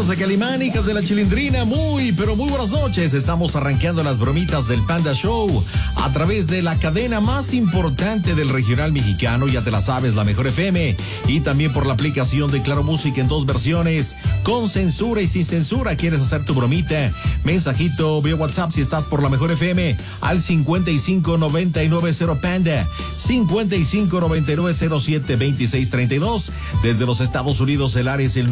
Hijos de Calimán, hijas de la Chilindrina, muy buenas noches. Estamos arrancando las bromitas del Panda Show a través de la cadena más importante del regional mexicano, ya te la sabes, la Mejor FM, y también por la aplicación de Claro Música en 2 versiones, con censura y sin censura. ¿Quieres hacer tu bromita? Mensajito vía WhatsApp si estás por la Mejor FM al 5599 Panda, 5599 2632. Desde los Estados Unidos el área es el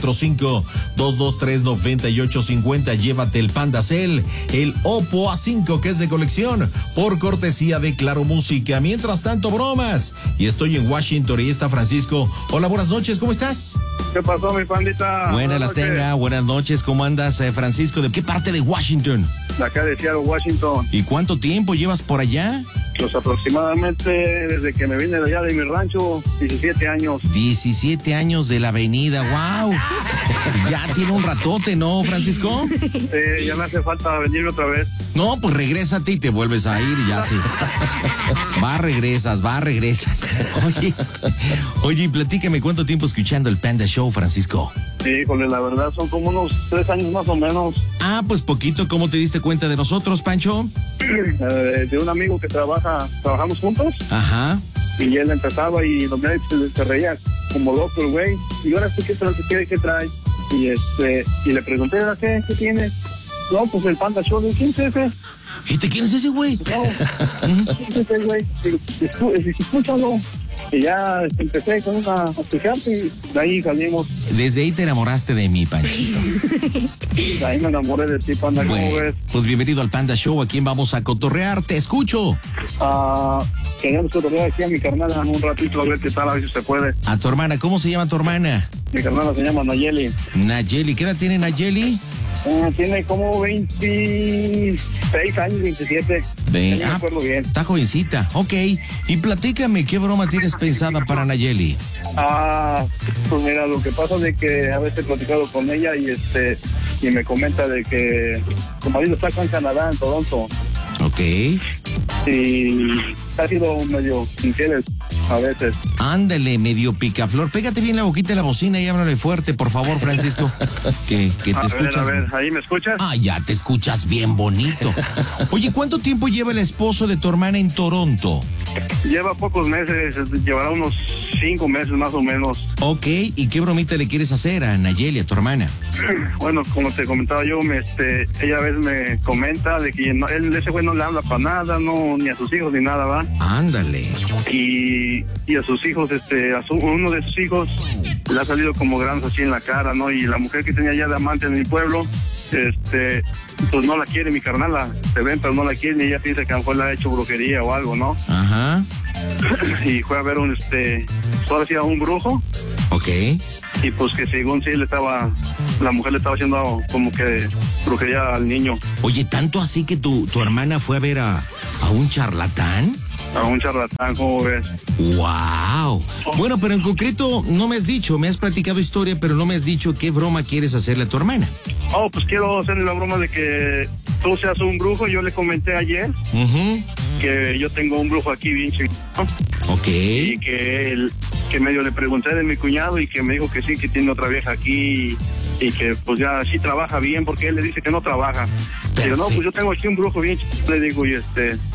945-223-9850. Llévate el Panda Cell, el Oppo A5 que es de colección, por cortesía de Claro Música. Mientras tanto, bromas. Y estoy en Washington y está Francisco. Hola, buenas noches, ¿cómo estás? ¿Qué pasó, mi pandita? Buenas las tenga, buenas noches. ¿Cómo andas, Francisco? ¿De qué parte de Washington? De acá de Seattle, Washington. ¿Y cuánto tiempo llevas por allá? Pues aproximadamente desde que me vine de allá de mi rancho, 17 años. 17 años de la avenida, wow. Ya tiene un ratote, ¿no, Francisco? Ya me hace falta venir otra vez. No, pues regrésate y te vuelves a ir, ya sí. regresas. Oye, platícame, ¿cuánto tiempo escuchando el Panda Show, Francisco? Sí, con la verdad son como unos 3 años más o menos. Ah, pues poquito. ¿Cómo te diste cuenta de nosotros, Pancho? De un amigo que trabajamos juntos. Ajá. Y él empezaba y se reía como loco el güey. Y ahora ¿qué trae? Y le pregunté, ¿qué tienes? No, pues el Panda Show. ¿Quién es ese? ¿Quién es ese güey? No, ¿quién es ese güey? Escúchalo. Y ya empecé con a fijarte y de ahí salimos. Desde ahí te enamoraste de mí, Panchito. De ahí me enamoré de ti, Panda, ¿cómo ves? Pues bienvenido al Panda Show, ¿a quién vamos a cotorrear? Te escucho. Queríamos cotorrear aquí a mi carnala un ratito, a ver qué tal, a ver si se puede. A tu hermana, ¿cómo se llama tu hermana? Mi carnala se llama Nayeli. Nayeli, ¿qué edad tiene Nayeli? Tiene como 26 años, 27. No me acuerdo bien. Está jovencita, ok. Y platícame, ¿qué broma tienes pensada para Nayeli? Pues mira, lo que pasa es de que a veces he platicado con ella y me comenta de que su marido está acá en Canadá, en Toronto. Ok. Y ha sido medio infiel a veces. Ándale, medio picaflor. Pégate bien la boquita de la bocina y háblale fuerte, por favor, Francisco. que te escuchas. A ver, ¿ahí me escuchas? Ya te escuchas bien bonito. Oye, ¿cuánto tiempo lleva el esposo de tu hermana en Toronto? Lleva pocos meses, llevará unos 5 meses más o menos. Ok, ¿y qué bromita le quieres hacer a Nayeli, a tu hermana? Bueno, como te comentaba yo, ella a veces me comenta de que ese güey no le habla para nada, no, ni a sus hijos ni nada, ¿va? Ándale. Y a sus hijos, uno de sus hijos le ha salido como granos así en la cara, ¿no? Y la mujer que tenía ya de amante en mi pueblo, pues no la quiere, mi carnala, se ven, pero no la quiere, y ella piensa que a lo mejor le ha hecho brujería o algo, ¿no? Ajá. Y fue a ver ahora sí a un brujo. Ok. Y pues que según sí la mujer le estaba haciendo como que brujería al niño. Oye, ¿tanto así que tu hermana fue a ver a un charlatán? A un charlatán, ¿cómo ves? ¡Wow! Bueno, pero en concreto no me has dicho, me has platicado historia, pero no me has dicho qué broma quieres hacerle a tu hermana. Pues quiero hacerle la broma de que tú seas un brujo. Yo le comenté ayer que yo tengo un brujo aquí bien chido. Ok. Y que medio le pregunté de mi cuñado y que me dijo que sí, que tiene otra vieja aquí y que pues ya sí trabaja bien, porque él le dice que no trabaja. Pero no, pues yo tengo aquí un brujo bien chido, le digo, y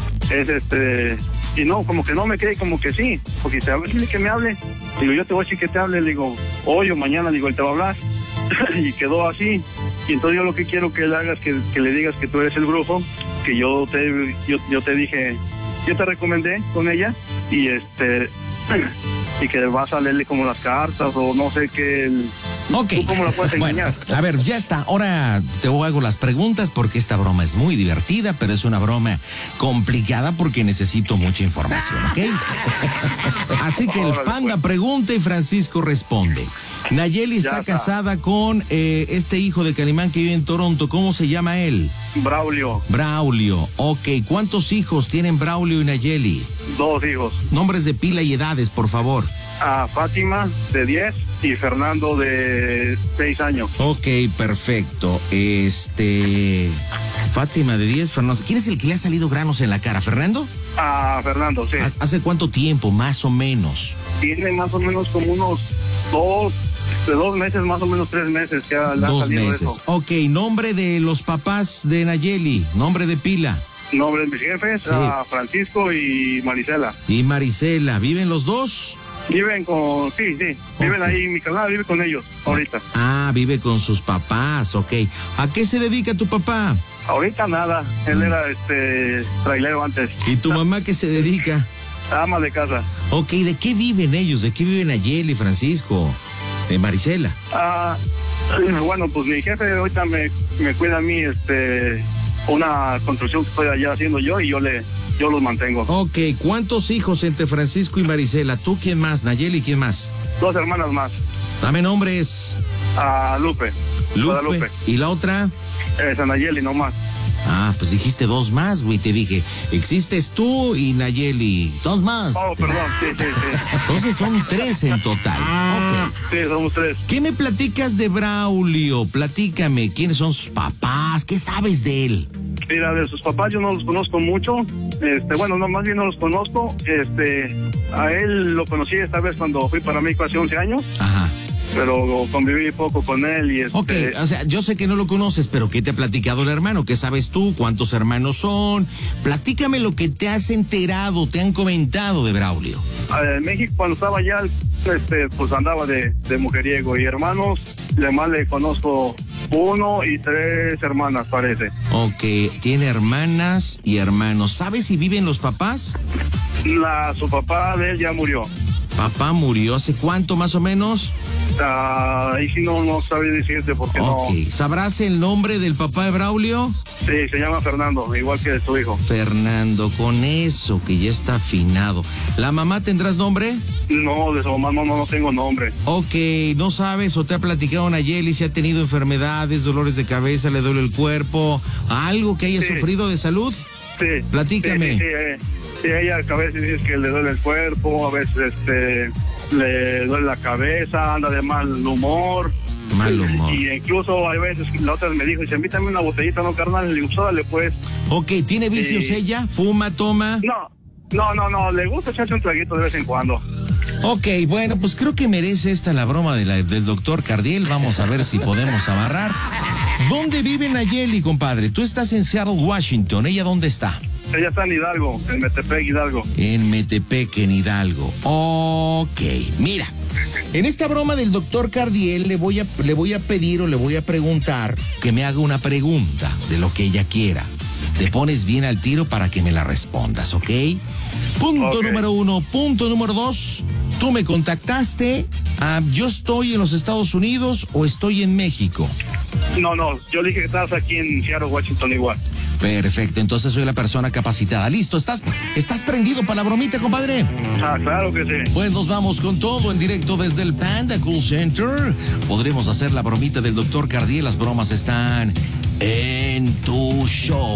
y no, como que no me cree, como que sí, porque dice, a ver, dile que me hable. Digo, yo te voy a decir que te hable, le digo, hoy o mañana, digo, él te va a hablar. Y quedó así. Y entonces yo lo que quiero que le hagas, que le digas que tú eres el brujo, que yo te dije, yo te recomendé con ella, y y que vas a leerle como las cartas o no sé qué. Ok. ¿Tú cómo la puedes engañar? Bueno, a ver, ya está. Ahora te hago las preguntas porque esta broma es muy divertida, pero es una broma complicada porque necesito mucha información, ¿ok? Así que el Panda pregunta y Francisco responde. Nayeli está casada con este hijo de Calimán que vive en Toronto. ¿Cómo se llama él? Braulio. Braulio. Ok. ¿Cuántos hijos tienen Braulio y Nayeli? 2 hijos. Nombres de pila y edades, por favor. Fátima, de 10, y Fernando, de 6 años. Ok, perfecto. Fátima, de 10, Fernando. ¿Quién es el que le ha salido granos en la cara? ¿Fernando? Fernando, sí. ¿Hace cuánto tiempo, más o menos? Tiene más o menos como unos 2, De 2 meses, más o menos 3 meses que le ha 2 salido meses. eso. Ok, nombre de los papás de Nayeli, nombre de pila. Nombre de mis jefes, Sí. Francisco y Marisela. Y Marisela, ¿viven los dos? Viven viven ahí, mi canal vive con ellos ahorita. Ah, vive con sus papás, ok. ¿A qué se dedica tu papá? Ahorita nada, él era trailero antes. ¿Y tu mamá qué se dedica? Ama de casa. Ok, ¿de qué viven ellos? ¿De qué viven Nayeli, Francisco? Marisela. Bueno, pues mi jefe ahorita me cuida a mí, una construcción que estoy allá haciendo yo y yo los mantengo. Ok, ¿cuántos hijos entre Francisco y Marisela? ¿Tú quién más? Nayeli, ¿quién más? 2 hermanas más. Dame nombres. Lupe. Guadalupe. ¿Y la otra? Nayeli nomás. Ah, pues dijiste 2 más, güey. Te dije, existes tú y Nayeli. 2 más. Oh, perdón, sí. Entonces son 3 en total. Ok. Sí, somos 3. ¿Qué me platicas de Braulio? Platícame, ¿quiénes son sus papás? ¿Qué sabes de él? Mira, de sus papás yo no los conozco mucho. Bueno, no, más bien no los conozco. A él lo conocí esta vez cuando fui para México hace 11 años. Ajá. Pero conviví poco con él y Ok, o sea, yo sé que no lo conoces, pero ¿qué te ha platicado el hermano? ¿Qué sabes tú? ¿Cuántos hermanos son? Platícame lo que te has enterado, te han comentado de Braulio. En México, cuando estaba allá, pues andaba de mujeriego. Y hermanos, además le conozco 1 y 3 hermanas, parece. Ok, tiene hermanas y hermanos. ¿Sabes si viven los papás? Su papá de él ya murió. Papá murió, ¿hace cuánto más o menos? Ahí sí no sabía decirte porque Ok, ¿sabrás el nombre del papá de Braulio? Sí, se llama Fernando, igual que tu hijo. Fernando, con eso que ya está afinado. ¿La mamá tendrás nombre? No, de su mamá no tengo nombre. Ok, ¿no sabes o te ha platicado Nayeli si ha tenido enfermedades, dolores de cabeza, le duele el cuerpo, algo que haya sufrido de salud? Sí. Platícame. Sí, ella a veces dice que le duele el cuerpo, a veces le duele la cabeza, anda de mal humor. Mal humor. Y incluso hay veces, la otra me dijo, dice, invítame una botellita, ¿no, carnal? Le digo, órale, pues. Ok, ¿tiene vicios ella? ¿Fuma, toma? No, le gusta echarse un traguito de vez en cuando. Ok, bueno, pues creo que merece esta la broma del doctor Cardiel. Vamos a ver si podemos amarrar. ¿Dónde vive Nayeli, compadre? Tú estás en Seattle, Washington. ¿Ella dónde está? Ella está en Hidalgo, en Metepec, Hidalgo. En Metepec, en Hidalgo. Ok, mira. En esta broma del doctor Cardiel le voy a pedir o le voy a preguntar que me haga una pregunta de lo que ella quiera. Te pones bien al tiro para que me la respondas, ¿ok? Punto número 1. Punto número 2. Tú me contactaste. ¿Yo estoy en los Estados Unidos o estoy en México? No, yo dije que estabas aquí en Seattle, Washington igual. Perfecto, entonces soy la persona capacitada. Listo, ¿estás prendido para la bromita, compadre? Claro que sí. Pues nos vamos con todo en directo desde el Panda Cool Center. Podremos hacer la bromita del doctor Cardiel. Las bromas están en tu show.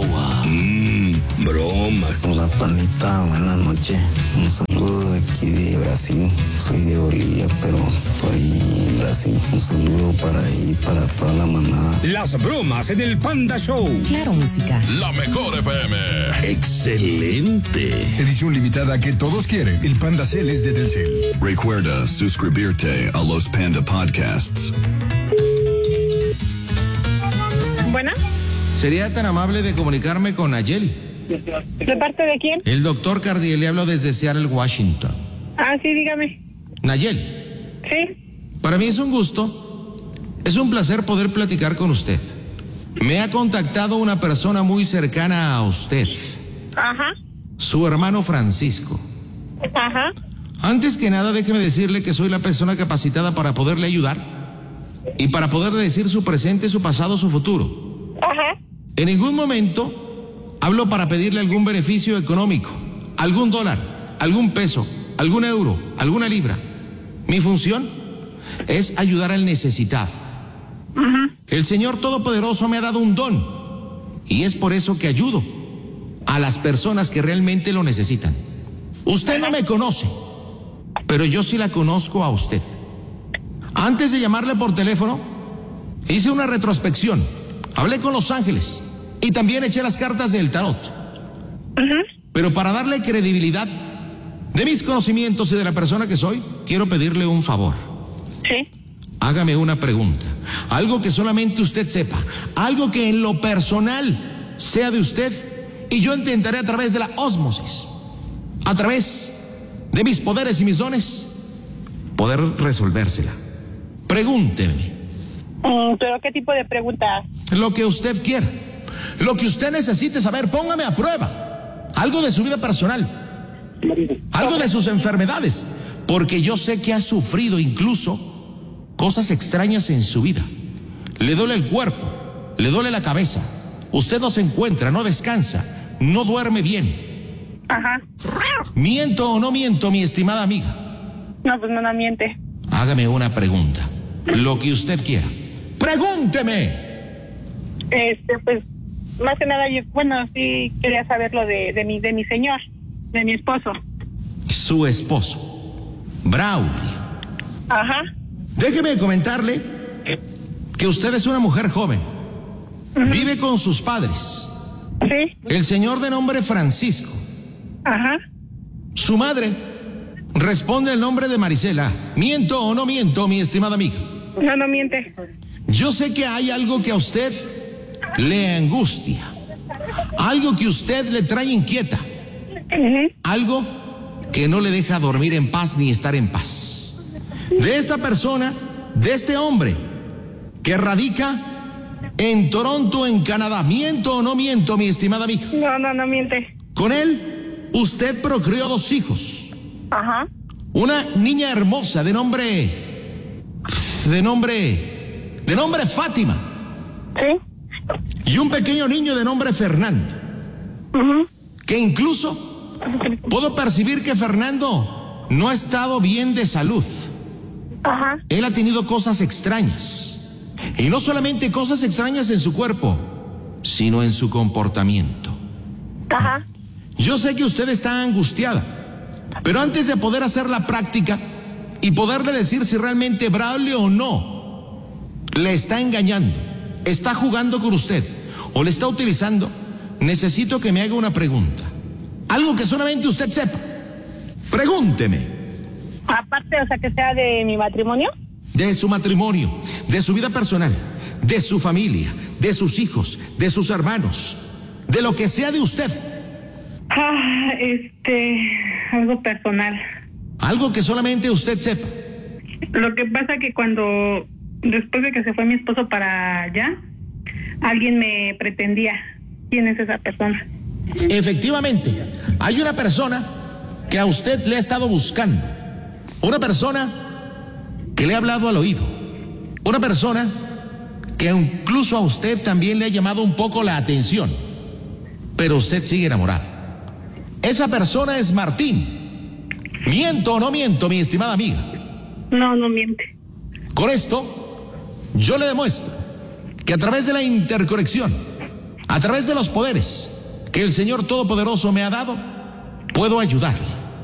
Bromas. Hola, panita, buenas noches. Un saludo de aquí de Brasil. Soy de Bolivia, pero estoy en Brasil. Un saludo para ahí, para toda la manada. Las bromas en el Panda Show. Claro, música. La mejor FM. Excelente. Edición limitada que todos quieren. El Panda Cel es de Telcel. Recuerda suscribirte a los Panda Podcasts. Bueno. ¿Sería tan amable de comunicarme con Nayeli? ¿De parte de quién? El doctor Cardiel, le hablo desde Seattle, Washington. Sí, dígame. Nayeli. Sí. Para mí es un gusto, es un placer poder platicar con usted. Me ha contactado una persona muy cercana a usted. Ajá. Su hermano Francisco. Ajá. Antes que nada, déjeme decirle que soy la persona capacitada para poderle ayudar y para poderle decir su presente, su pasado, su futuro. Ajá. En ningún momento hablo para pedirle algún beneficio económico, algún dólar, algún peso, algún euro, alguna libra. Mi función es ayudar al necesitado. El Señor Todopoderoso me ha dado un don y es por eso que ayudo a las personas que realmente lo necesitan. Usted no me conoce, pero yo sí la conozco a usted. Antes de llamarle por teléfono, hice una retrospección, hablé con los ángeles y también eché las cartas del tarot. Pero para darle credibilidad de mis conocimientos y de la persona que soy, quiero pedirle un favor. Sí. hágame una pregunta. Algo que solamente usted sepa. Algo que en lo personal sea de usted. Y yo intentaré a través de la ósmosis, a través de mis poderes y mis dones, poder resolvérsela. Pregúnteme. ¿Pero qué tipo de preguntas? Lo que usted quiera. Lo que usted necesite saber, póngame a prueba. Algo de su vida personal. Algo de sus enfermedades. Porque yo sé que ha sufrido incluso cosas extrañas en su vida. Le duele el cuerpo, le duele la cabeza. Usted no se encuentra, no descansa, no duerme bien. Ajá. ¿Miento o no miento, mi estimada amiga? No, pues no miente. Hágame una pregunta. Lo que usted quiera. ¡Pregúnteme! Pues, más que nada, sí quería saber lo de mi señor, de mi esposo. Su esposo, Braulio. Ajá. Déjeme comentarle que usted es una mujer joven. Vive con sus padres. Sí. El señor de nombre Francisco. Ajá. Su madre responde el nombre de Marisela. ¿Miento o no miento, mi estimada amiga? No miente. Yo sé que hay algo que a usted le angustia. Algo que usted le trae inquieta. Algo que no le deja dormir en paz ni estar en paz. De esta persona, de este hombre que radica en Toronto, en Canadá. ¿Miento o no miento, mi estimada amiga? No miente. Con él, usted procreó 2 hijos. Ajá. Una niña hermosa de nombre Fátima. Sí. Y un pequeño niño de nombre Fernando. Que incluso puedo percibir que Fernando no ha estado bien de salud. Ajá. Él ha tenido cosas extrañas. Y no solamente cosas extrañas en su cuerpo, sino en su comportamiento. Ajá. Yo sé que usted está angustiada, pero antes de poder hacer la práctica y poderle decir si realmente Braulio o no le está engañando, está jugando con usted o le está utilizando, necesito que me haga una pregunta. Algo que solamente usted sepa. Pregúnteme. Aparte, que sea de mi matrimonio. De su matrimonio, de su vida personal, de su familia, de sus hijos, de sus hermanos, de lo que sea de usted. Algo personal. Algo que solamente usted sepa. Lo que pasa que después de que se fue mi esposo para allá, alguien me pretendía. ¿Quién es esa persona? Efectivamente, hay una persona que a usted le ha estado buscando. Una persona que le ha hablado al oído. Una persona que incluso a usted también le ha llamado un poco la atención. Pero usted sigue enamorado. Esa persona es Martín. ¿Miento o no miento, mi estimada amiga? No miente. Con esto, yo le demuestro que a través de la interconexión, a través de los poderes que el Señor Todopoderoso me ha dado, puedo ayudarle.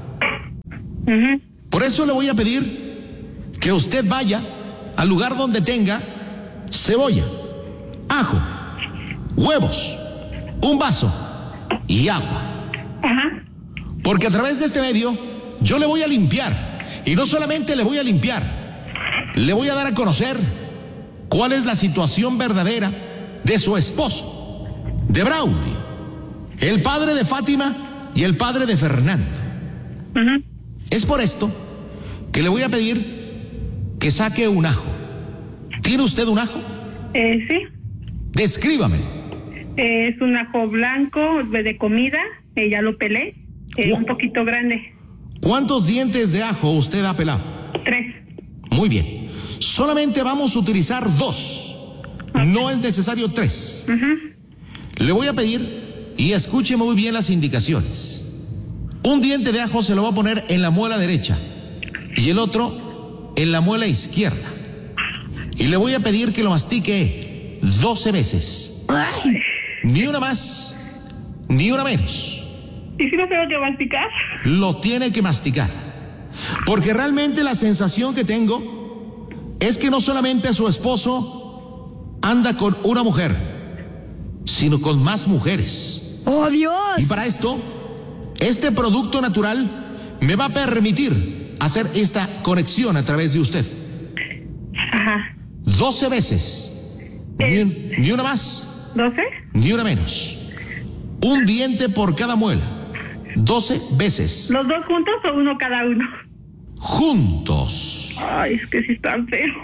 Por eso le voy a pedir que usted vaya al lugar donde tenga cebolla, ajo, huevos, un vaso y agua. Ajá. Porque a través de este medio yo le voy a limpiar. Y no solamente le voy a limpiar, le voy a dar a conocer cuál es la situación verdadera de su esposo, de Braulio, el padre de Fátima y el padre de Fernando. Es por esto que le voy a pedir que saque un ajo. ¿Tiene usted un ajo? Sí. Descríbame. Es un ajo blanco de comida, ya lo pelé, un poquito grande. ¿Cuántos dientes de ajo usted ha pelado? 3. Muy bien. Solamente vamos a utilizar 2. Okay. No es necesario 3. Le voy a pedir, y escuche muy bien las indicaciones. Un diente de ajo se lo va a poner en la muela derecha y el otro en la muela izquierda. Y le voy a pedir que lo mastique 12 veces. Ay. Ni una más, ni una menos. ¿Y si lo tengo que masticar? Lo tiene que masticar. Porque realmente la sensación que tengo es que no solamente su esposo anda con una mujer, sino con más mujeres. ¡Oh, Dios! Y para esto, este producto natural me va a permitir hacer esta conexión a través de usted. Ajá. 12 veces. Ni una más. ¿12? Ni una menos. Un diente por cada muela. 12 veces. ¿Los dos juntos o uno cada uno? Juntos. Ay, es que sí están feos.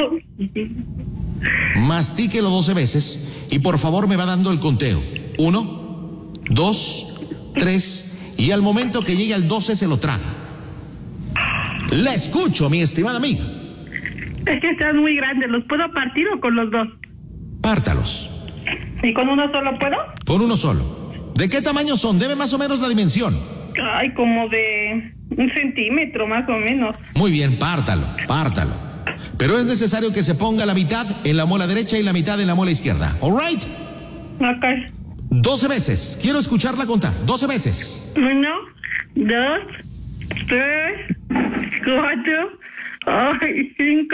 Mastíquelo 12 veces y por favor me va dando el conteo. 1, 2, 3 y al momento que llegue al 12 se lo traga. La escucho, mi estimada amiga. Es que están muy grandes. ¿Los puedo partir o con los dos? Pártalos. ¿Y con uno solo puedo? Con uno solo. ¿De qué tamaño son? Deme más o menos la dimensión. Ay, como de 1 centímetro más o menos. Muy bien, pártalo. Pero es necesario que se ponga la mitad en la muela derecha y la mitad en la muela izquierda. ¿All right? Ok. 12 veces. Quiero escucharla contar. 12 veces. 1, 2, 3, 4, 5,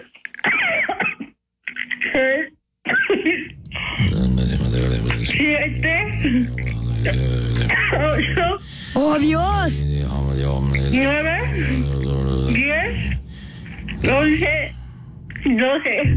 6, 7, 8. ¡Oh, Dios! 9, 10, 11, 12.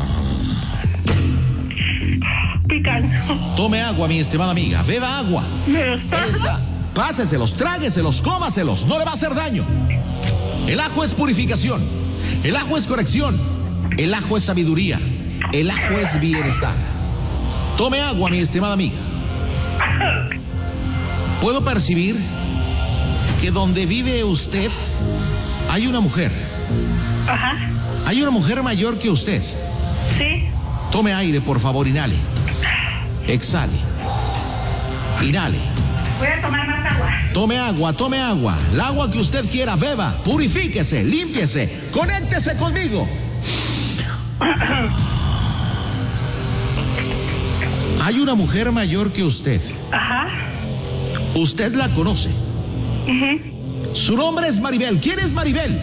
Picando. Tome agua, mi estimada amiga. Beba agua. ¿Me los pasa? Páseselos, trágueselos, cómaselos. No le va a hacer daño. El ajo es purificación. El ajo es corrección. El ajo es sabiduría. El ajo es bienestar. Tome agua, mi estimada amiga. Puedo percibir que donde vive usted hay una mujer. Ajá. Hay una mujer mayor que usted. Sí. Tome aire, por favor, inhale. Exhale. Inhale. Voy a tomar más agua. Tome agua. El agua que usted quiera, beba. Purifíquese, límpiese. Conéctese conmigo. Hay una mujer mayor que usted. Ajá. Usted la conoce. Su nombre es Maribel. ¿Quién es Maribel?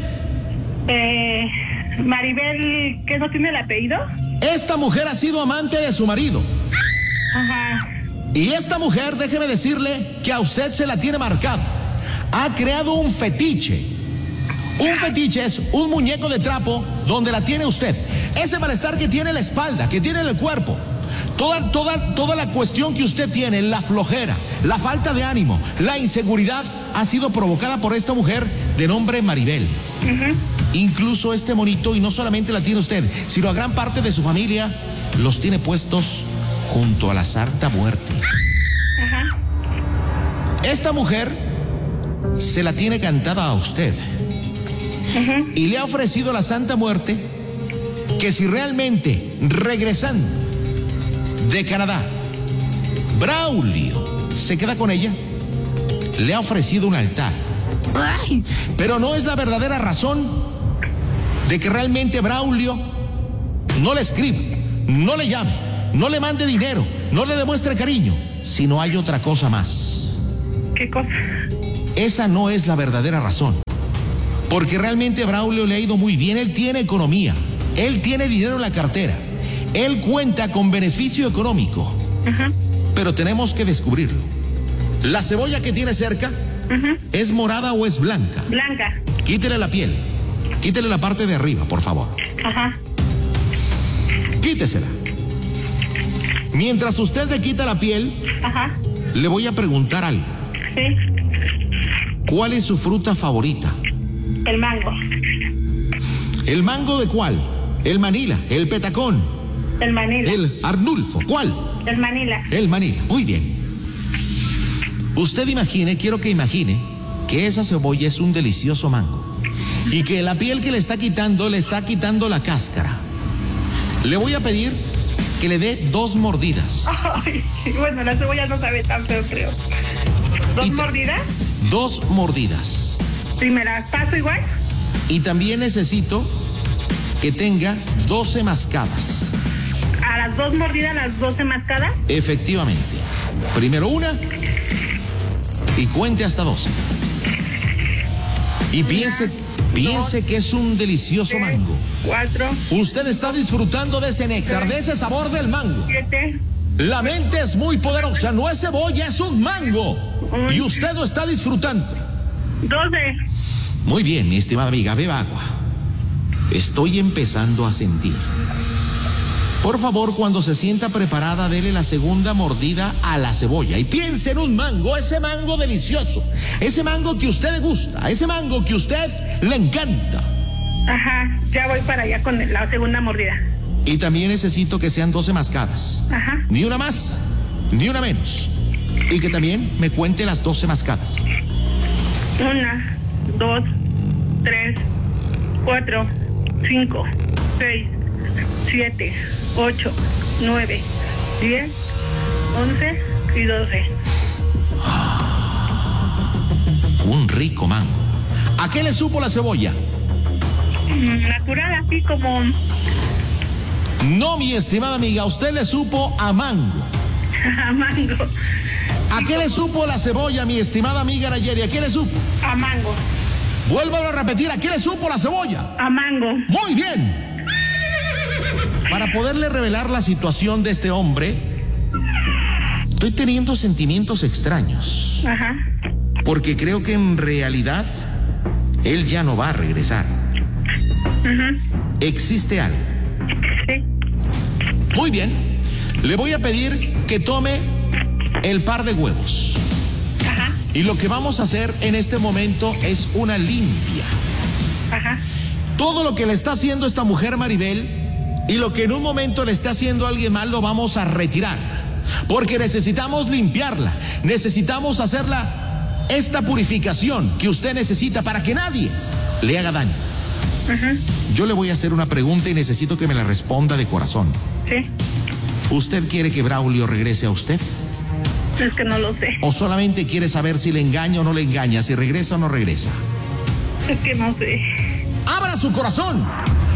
Maribel, ¿qué no tiene el apellido? Esta mujer ha sido amante de su marido. Ajá. Y esta mujer, déjeme decirle que a usted se la tiene marcada. Ha creado un fetiche. Un fetiche es un muñeco de trapo donde la tiene usted. Ese malestar que tiene en la espalda, que tiene en el cuerpo. Toda la cuestión que usted tiene, la flojera, la falta de ánimo, la inseguridad, ha sido provocada por esta mujer de nombre Maribel. Incluso este monito, y no solamente la tiene usted, sino a gran parte de su familia, los tiene puestos junto a la Santa Muerte. Ajá. Esta mujer se la tiene cantada a usted. Y le ha ofrecido a la Santa Muerte que si realmente regresando de Canadá, Braulio se queda con ella, le ha ofrecido un altar. ¡Ay! Pero no es la verdadera razón de que realmente Braulio no le escriba, no le llame, no le mande dinero, no le demuestre cariño, sino hay otra cosa más. ¿Qué cosa? Esa no es la verdadera razón. Porque realmente a Braulio le ha ido muy bien, él tiene economía, él tiene dinero en la cartera, él cuenta con beneficio económico. Pero tenemos que descubrirlo. La cebolla que tiene cerca, ¿es morada o es blanca? Blanca. Quítele la piel, quítele la parte de arriba, por favor. Ajá. Quítesela. Mientras usted le quita la piel, Ajá. le voy a preguntar algo. Sí. ¿Cuál es su fruta favorita? El mango. ¿El mango de cuál? ¿El Manila? ¿El Petacón? El Manila. ¿El Arnulfo? ¿Cuál? El Manila. El Manila. Muy bien. Usted quiero que imagine que esa cebolla es un delicioso mango y que la piel que le está quitando la cáscara. Le voy a pedir que le dé 2 mordidas. Ay, bueno, la cebolla no sabe tan feo, creo. ¿Dos mordidas? 2 mordidas. ¿Y me las paso igual? Y también necesito que tenga 12 mascadas. ¿A las 2 mordidas, las 12 mascadas? Efectivamente. Primero una y cuente hasta 12. Y piense que es un delicioso mango. 4. Usted está disfrutando de ese néctar, de ese sabor del mango. 7. La mente es muy poderosa, no es cebolla, es un mango. Y usted lo está disfrutando. 12. Muy bien, mi estimada amiga, beba agua. estoy empezando a sentir. Por favor, cuando se sienta preparada, dele la segunda mordida a la cebolla y piense en un mango, ese mango delicioso, ese mango que a usted le gusta, ese mango que a usted le encanta. Ajá, ya voy para allá con la segunda mordida. Y también necesito que sean 12 mascadas. Ajá. Ni una más, ni una menos. Y que también me cuente las 12 mascadas. 1, 2, 3, 4, 5, 6, 7, 8, 9, 10, 11 y 12. Un rico mango. ¿A qué le supo la cebolla? Natural, así como... No, mi estimada amiga, a usted le supo a mango. A mango. ¿A qué le supo la cebolla, mi estimada amiga Nayeli? ¿A qué le supo? A mango. Vuélvalo a repetir, ¿a qué le supo la cebolla? A mango. Muy bien. Para poderle revelar la situación de este hombre, estoy teniendo sentimientos extraños. Ajá. Porque creo que en realidad él ya no va a regresar. Ajá. ¿Existe algo? Sí. Muy bien. Le voy a pedir que tome el par de huevos. Ajá. Y lo que vamos a hacer en este momento es una limpia. Ajá. Todo lo que le está haciendo esta mujer Maribel y lo que en un momento le está haciendo a alguien mal lo vamos a retirar. Porque necesitamos limpiarla. Necesitamos hacerla esta purificación que usted necesita para que nadie le haga daño. Ajá. Yo le voy a hacer una pregunta y necesito que me la responda de corazón. Sí. ¿Usted quiere que Braulio regrese a usted? Es que no lo sé. ¿O solamente quiere saber si le engaña o no le engaña, si regresa o no regresa? Es que no sé. ¡Abra su corazón!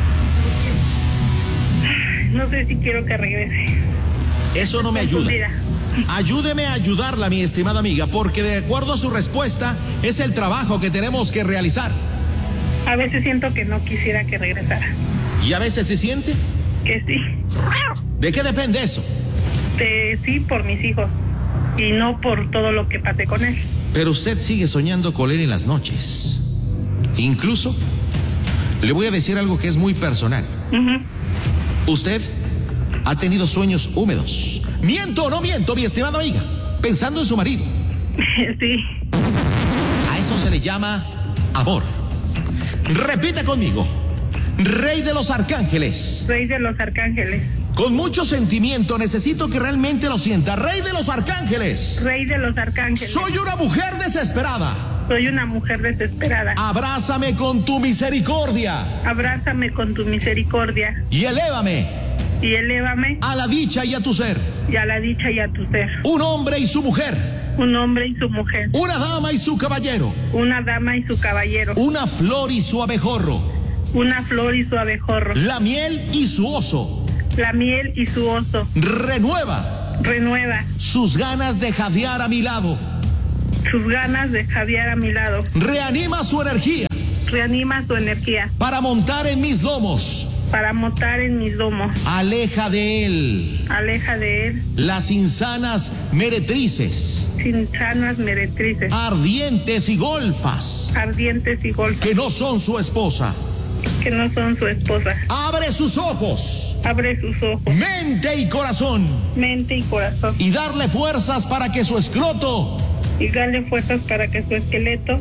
No sé si quiero que regrese. Eso no me ayuda. Confundida. Ayúdeme a ayudarla, mi estimada amiga, porque de acuerdo a su respuesta es el trabajo que tenemos que realizar. A veces siento que no quisiera que regresara. ¿Y a veces se siente? Que sí. ¿De qué depende eso? Sí, por mis hijos. Y no por todo lo que pasé con él. Pero usted sigue soñando con él en las noches. Incluso, le voy a decir algo que es muy personal. Uh-huh. Usted ha tenido sueños húmedos. ¿Miento o no miento, mi estimada amiga? Pensando en su marido. Sí. A eso se le llama amor. Repita conmigo. Rey de los arcángeles. Rey de los arcángeles. Con mucho sentimiento, necesito que realmente lo sienta. Rey de los arcángeles. Rey de los arcángeles. Soy una mujer desesperada. Soy una mujer desesperada. Abrázame con tu misericordia. Abrázame con tu misericordia. Y elévame. Y elévame a la dicha y a tu ser. Y a la dicha y a tu ser. Un hombre y su mujer. Un hombre y su mujer. Una dama y su caballero. Una dama y su caballero. Una flor y su abejorro. Una flor y su abejorro. La miel y su oso. La miel y su oso. Renueva. Renueva. Sus ganas de jadear a mi lado. Sus ganas de jadear a mi lado. Reanima su energía. Reanima su energía. Para montar en mis lomos. Para montar en mis lomos. Aleja de él. Aleja de él. Las insanas meretrices. Insanas meretrices. Ardientes y golfas. Ardientes y golfas. Que no son su esposa. Que no son su esposa. Abre sus ojos. Abre sus ojos. Mente y corazón. Mente y corazón. Y darle fuerzas para que su escroto. Y darle fuerzas para que su esqueleto.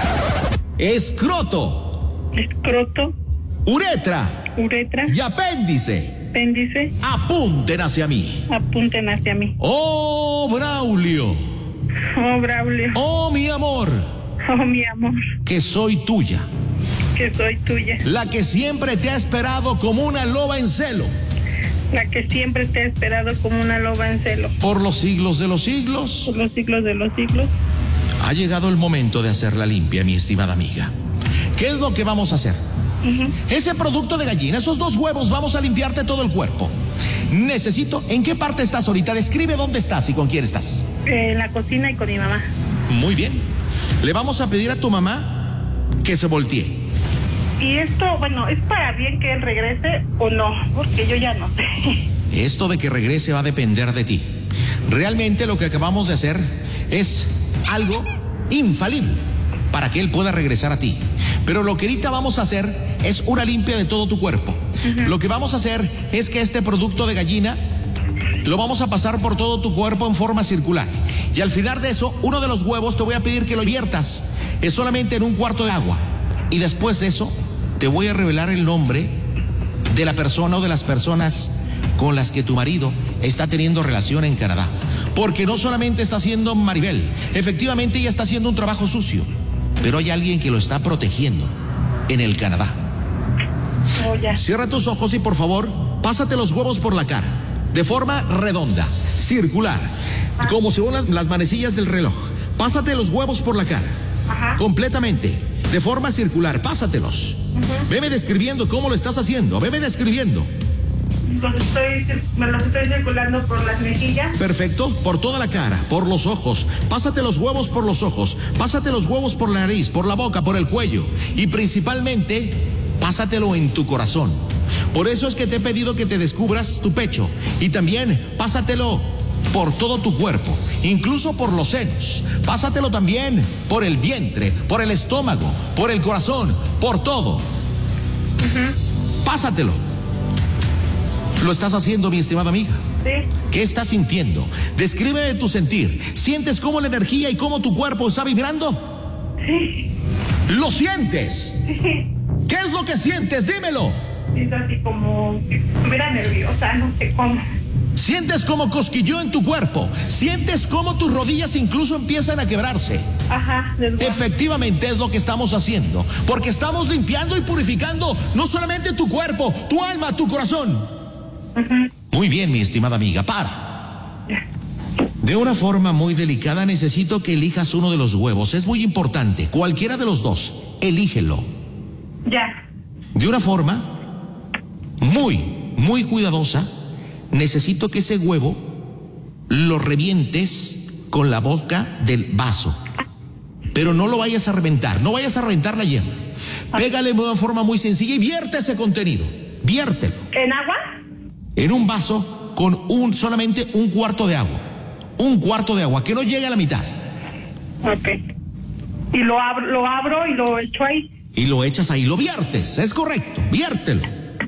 Escroto. Escroto. Uretra. Uretra. Y apéndice. Apéndice. Apunten hacia mí. Apunten hacia mí. Oh, Braulio. Oh, Braulio. Oh, mi amor. Oh, mi amor. Que soy tuya. Que soy tuya. La que siempre te ha esperado como una loba en celo. La que siempre te ha esperado como una loba en celo. Por los siglos de los siglos. Por los siglos de los siglos. Ha llegado el momento de hacer la limpia, mi estimada amiga. ¿Qué es lo que vamos a hacer? Ese producto de gallina, esos 2 huevos, vamos a limpiarte todo el cuerpo. Necesito, ¿en qué parte estás ahorita? Describe dónde estás y con quién estás. En la cocina y con mi mamá. Muy bien. Le vamos a pedir a tu mamá que se voltee. Y esto, bueno, ¿es para bien que él regrese o no? Porque yo ya no sé. Esto de que regrese va a depender de ti. Realmente lo que acabamos de hacer es algo infalible para que él pueda regresar a ti. Pero lo que ahorita vamos a hacer es una limpia de todo tu cuerpo. Lo que vamos a hacer es que este producto de gallina lo vamos a pasar por todo tu cuerpo en forma circular. Y al final de eso, uno de los huevos te voy a pedir que lo viertas. Es solamente en un cuarto de agua. Y después de eso, te voy a revelar el nombre de la persona o de las personas con las que tu marido está teniendo relación en Canadá. Porque no solamente está haciendo Maribel, efectivamente ella está haciendo un trabajo sucio, pero hay alguien que lo está protegiendo en el Canadá. Cierra tus ojos y por favor, pásate los huevos por la cara, de forma redonda, circular, como según las manecillas del reloj. Pásate los huevos por la cara, completamente, de forma circular, pásatelos. Veme describiendo cómo lo estás haciendo, veme describiendo. Me los estoy circulando por las mejillas. Perfecto, por toda la cara, por los ojos. Pásate los huevos por los ojos, pásate los huevos por la nariz, por la boca, por el cuello. Y principalmente, pásatelo en tu corazón. Por eso es que te he pedido que te descubras tu pecho. Y también, pásatelo por todo tu cuerpo, incluso por los senos. Pásatelo también por el vientre, por el estómago, por el corazón, por todo. Pásatelo. ¿Lo estás haciendo, mi estimada amiga? Sí. ¿Qué estás sintiendo? Descríbeme tu sentir. ¿Sientes cómo la energía y cómo tu cuerpo está vibrando? Sí. ¿Lo sientes? Sí. ¿Qué es lo que sientes? Dímelo. Es así como si estuviera nerviosa, no sé cómo. ¿Sientes como cosquilleo en tu cuerpo? ¿Sientes como tus rodillas incluso empiezan a quebrarse? Efectivamente es lo que estamos haciendo, porque estamos limpiando y purificando no solamente tu cuerpo, tu alma, tu corazón. Muy bien, mi estimada amiga, para. De una forma muy delicada necesito que elijas uno de los huevos. Es muy importante, cualquiera de los dos, elígelo. Ya. De una forma muy cuidadosa, necesito que ese huevo lo revientes con la boca del vaso. Pero no lo vayas a reventar, no vayas a reventar la yema. Pégale de una forma muy sencilla y vierte ese contenido. Viértelo. ¿En agua? En un vaso con solamente un cuarto de agua. Un cuarto de agua, que no llegue a la mitad. Ok. Y lo abro y lo echo ahí. Y lo echas ahí, lo viertes, es correcto, viértelo.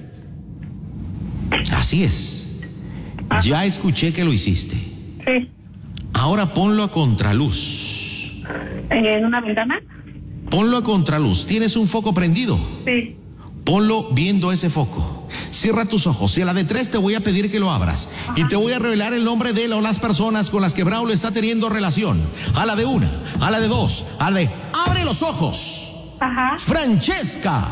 Así es. Ya escuché que lo hiciste. Sí. Ahora ponlo a contraluz. ¿En una ventana? Ponlo a contraluz. ¿Tienes un foco prendido? Sí. Ponlo viendo ese foco. Cierra tus ojos y a la de 3 te voy a pedir que lo abras. Y te voy a revelar el nombre de él o las personas con las que Braulio está teniendo relación. A la de 1, a la de 2, a la de... ¡Abre los ojos! Francesca.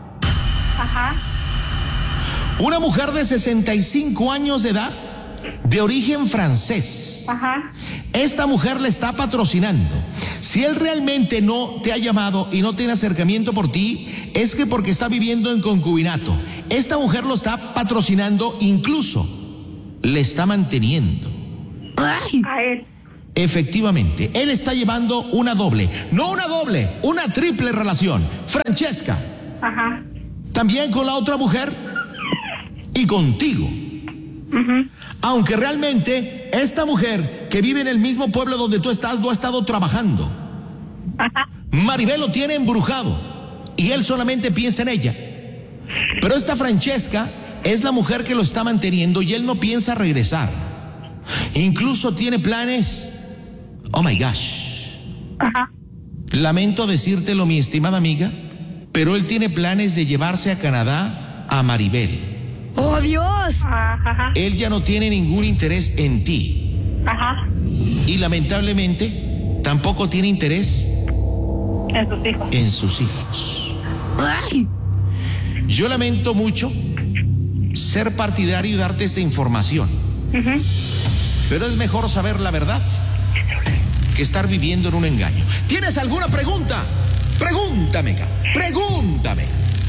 Una mujer de 65 años de edad, de origen francés. Esta mujer le está patrocinando. Si él realmente no te ha llamado y no tiene acercamiento por ti, es que porque está viviendo en concubinato. Esta mujer lo está patrocinando, incluso le está manteniendo. A él. Efectivamente, él está llevando una doble, no una doble, una triple relación. Francesca. También con la otra mujer y contigo. Aunque realmente esta mujer que vive en el mismo pueblo donde tú estás no ha estado trabajando. Maribel lo tiene embrujado y él solamente piensa en ella. Pero esta Francesca es la mujer que lo está manteniendo y él no piensa regresar. Incluso tiene planes. Oh my gosh. Lamento decírtelo, mi estimada amiga, pero él tiene planes de llevarse a Canadá a Maribel. ¡Oh, Dios! Él ya no tiene ningún interés en ti. Y lamentablemente tampoco tiene interés en sus hijos. En sus hijos. ¡Ay! Yo lamento mucho ser partidario y darte esta información. Pero es mejor saber la verdad que estar viviendo en un engaño. ¿Tienes alguna pregunta? Pregúntame, pregúntame.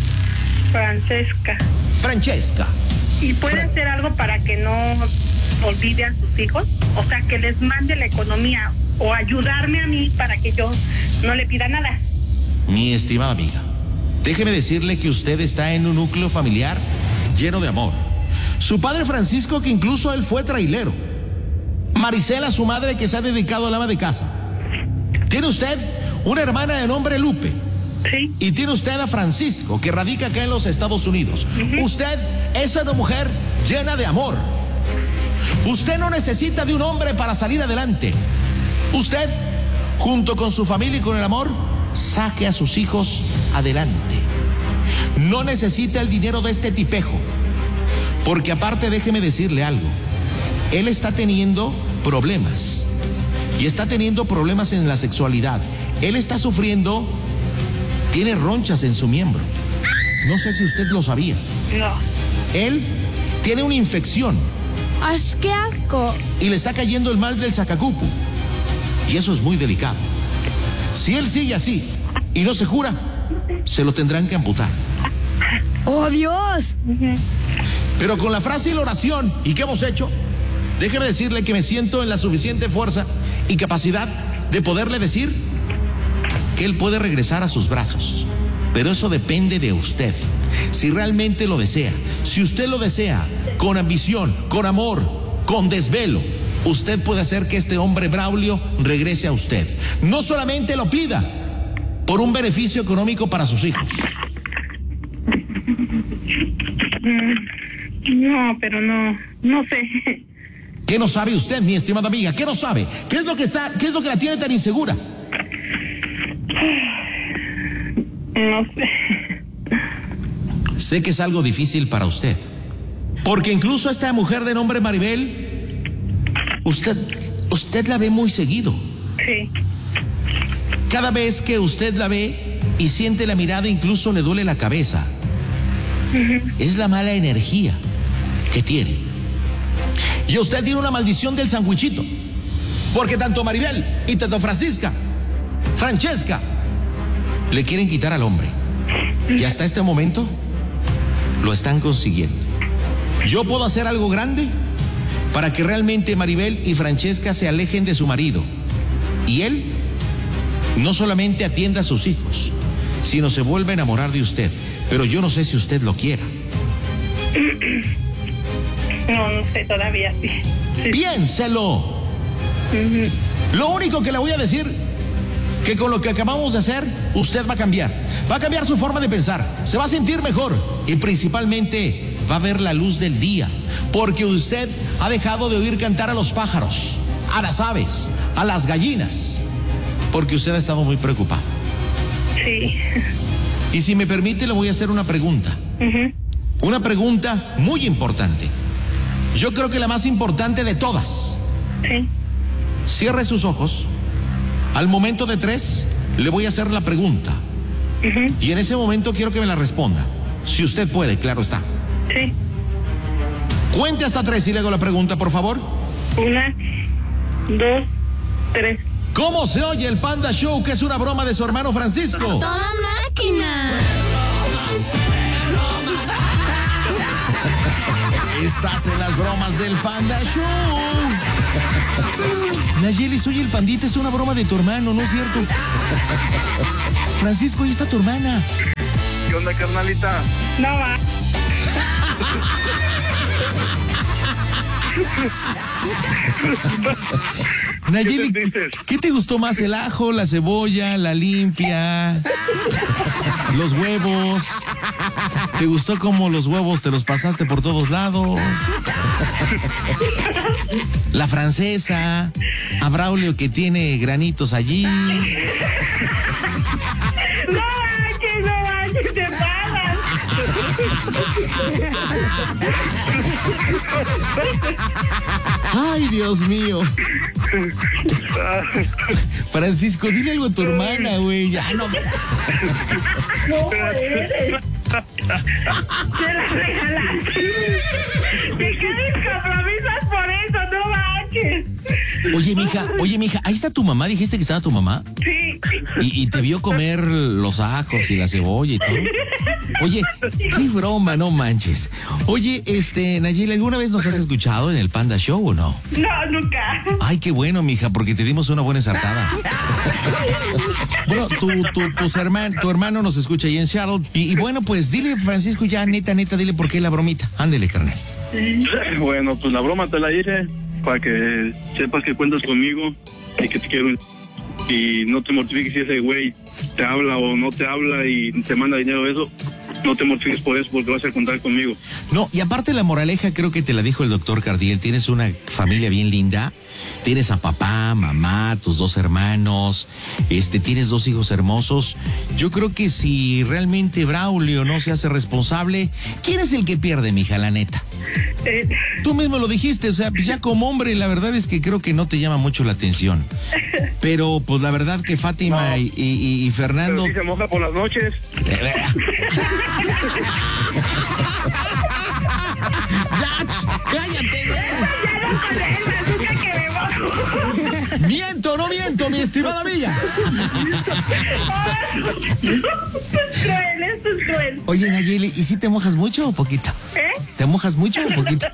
Francesca. ¿Y puede hacer algo para que no olvide a sus hijos? O sea, que les mande la economía o ayudarme a mí para que yo no le pida nada. Mi estimada amiga, déjeme decirle que usted está en un núcleo familiar lleno de amor. Su padre Francisco, que incluso él fue trailero. Marisela, su madre, que se ha dedicado al ama de casa. Tiene usted una hermana de nombre Lupe. Sí. Y tiene usted a Francisco, que radica acá en los Estados Unidos. Usted es una mujer llena de amor. Usted no necesita de un hombre para salir adelante. Usted, junto con su familia y con el amor, saque a sus hijos adelante. No necesita el dinero de este tipejo, porque aparte déjeme decirle algo. Él está teniendo problemas y está teniendo problemas en la sexualidad. Él está sufriendo, tiene ronchas en su miembro. No sé si usted lo sabía. No. Él tiene una infección. ¡Ay, qué asco! Y le está cayendo el mal del sacacupu. Y eso es muy delicado. Si él sigue así y no se cura, se lo tendrán que amputar. ¡Oh, Dios! Pero con la frase y la oración, ¿y qué hemos hecho? Déjeme decirle que me siento en la suficiente fuerza y capacidad de poderle decir que él puede regresar a sus brazos. Pero eso depende de usted. Si realmente lo desea, si usted lo desea con ambición, con amor, con desvelo, usted puede hacer que este hombre Braulio regrese a usted. No solamente lo pida por un beneficio económico para sus hijos. No, pero no sé. ¿Qué no sabe usted, mi estimada amiga? ¿Qué no sabe? ¿Qué es lo que la tiene tan insegura? No sé. Sé que es algo difícil para usted, porque incluso esta mujer de nombre Maribel, usted la ve muy seguido. Sí. Cada vez que usted la ve y siente la mirada, incluso le duele la cabeza. Es la mala energía que tiene. Y usted tiene una maldición del sandwichito, porque tanto Maribel y tanto Francesca le quieren quitar al hombre. Y hasta este momento lo están consiguiendo. Yo puedo hacer algo grande para que realmente Maribel y Francesca se alejen de su marido. Y él no solamente atienda a sus hijos, sino se vuelve a enamorar de usted. Pero yo no sé si usted lo quiera. No sé todavía, sí. Piénselo. Lo único que le voy a decir, que con lo que acabamos de hacer, usted va a cambiar. Va a cambiar su forma de pensar. Se va a sentir mejor. Y principalmente va a ver la luz del día. Porque usted ha dejado de oír cantar a los pájaros, a las aves, a las gallinas. Porque usted ha estado muy preocupado. Sí. Y si me permite, le voy a hacer una pregunta. Una pregunta muy importante. Yo creo que la más importante de todas. Sí. Cierre sus ojos. Al momento de 3, le voy a hacer la pregunta. Y en ese momento quiero que me la responda. Si usted puede, claro está. Sí. Cuente hasta 3 y le hago la pregunta, por favor. 1, 2, 3. ¿Cómo se oye el Panda Show, que es una broma de su hermano Francisco? ¡Toda máquina! Estás en las bromas del Panda Show. Nayeli, soy el Pandita, es una broma de tu hermano, ¿no es cierto? Francisco, ahí está tu hermana. ¿Qué onda, carnalita? No va. Nayeli, ¿Qué sentiste? ¿qué te gustó más? ¿El ajo, la cebolla, la limpia, los huevos? ¿Te gustó cómo los huevos te los pasaste por todos lados? La francesa, a Braulio que tiene granitos allí. No manches, te pagas. Ay, Dios mío. Francisco, dile algo a tu hermana, güey. Ya no. No puedes. Te la regalaste. Te quedes compromisas por eso, no manches. Oye, mija, ahí está tu mamá. ¿Dijiste que estaba tu mamá? Sí. Y te vio comer los ajos y la cebolla y todo. Oye, qué broma, no manches. Oye, Nayeli, ¿alguna vez nos has escuchado en el Panda Show o no? No, nunca. Ay, qué bueno, mija, porque te dimos una buena ensartada. Bueno, tu hermano nos escucha ahí en Seattle. Y bueno, pues dile, Francisco, ya neta, dile por qué la bromita. Ándele, carnal. Bueno, pues la broma te la hice para que sepas que cuentas conmigo y que te quiero. Y no te mortifiques si ese güey te habla o no te habla y te manda dinero, eso, no te mortifiques por eso, porque vas a contar conmigo. No, y aparte la moraleja creo que te la dijo el doctor Cardiel, tienes una familia bien linda, tienes a papá, mamá, tus 2 hermanos, tienes 2 hijos hermosos. Yo creo que si realmente Braulio no se hace responsable, ¿quién es el que pierde, mija, la neta? Tú mismo lo dijiste, o sea, ya como hombre, la verdad es que creo que no te llama mucho la atención. Pero, pues la verdad que Fátima no, y Fernando... Pero si se moja por las noches. ¡Cállate, güey! ¿Miento o no miento, mi estimada amiga? Esto es cruel. Oye, Nayeli, ¿y si te mojas mucho o poquito? ¿Te mojas mucho o poquito?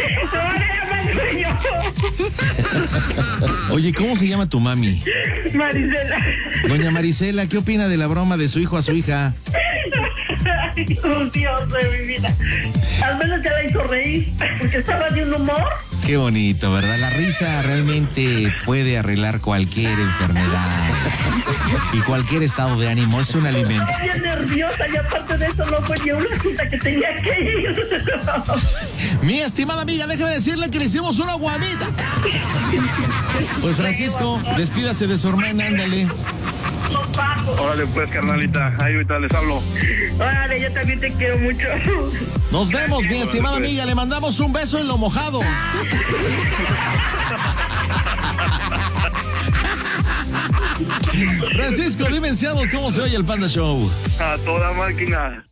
Oye, ¿cómo se llama tu mami? Marisela. Doña Marisela, ¿qué opina de la broma de su hijo a su hija? Ay, Dios de mi vida. Al menos ya la hizo reír, porque estaba de un humor. Qué bonito, ¿verdad? La risa realmente puede arreglar cualquier enfermedad y cualquier estado de ánimo. Es un alimento. Estaba bien nerviosa y aparte de eso no fue ni una cita que tenía que ir. Mi estimada amiga, déjame decirle que le hicimos una guamita. Pues Francisco, despídase de su hermana, ándale. Órale pues, carnalita, ahí ahorita les hablo. Órale, yo también te quiero mucho. Nos vemos, mi estimada amiga, le mandamos un beso en lo mojado. Francisco, dime en Seattle, ¿cómo se oye el Panda Show? A toda máquina.